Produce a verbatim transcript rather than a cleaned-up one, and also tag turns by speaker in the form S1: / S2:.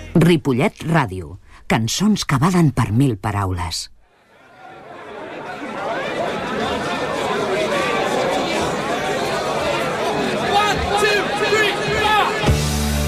S1: Ripollet Ràdio. Cançons que valen per mil paraules.